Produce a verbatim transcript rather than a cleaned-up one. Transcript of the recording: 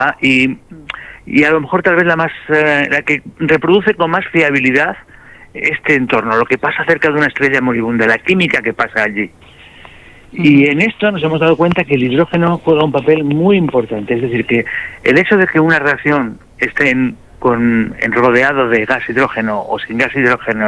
y, y a lo mejor tal vez la más eh, la que reproduce con más fiabilidad este entorno, lo que pasa cerca de una estrella moribunda, la química que pasa allí. Y en esto nos hemos dado cuenta que el hidrógeno juega un papel muy importante, es decir, que el hecho de que una reacción esté en, con, en rodeado de gas hidrógeno o sin gas hidrógeno